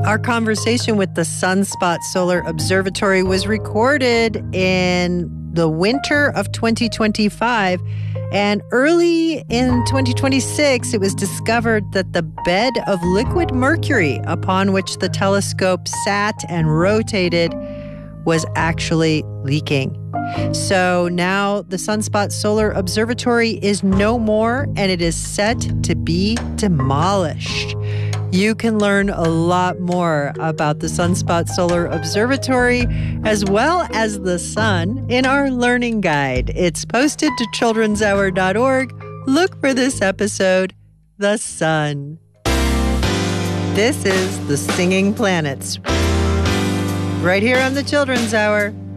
Our conversation with the Sunspot Solar Observatory was recorded in the winter of 2025, and early in 2026, it was discovered that the bed of liquid mercury upon which the telescope sat and rotated was actually leaking. So now the Sunspot Solar Observatory is no more, and it is set to be demolished. You can learn a lot more about the Sunspot Solar Observatory as well as the sun in our learning guide. It's posted to childrenshour.org. Look for this episode, The Sun. This is The Singing Planets, right here on the Children's Hour.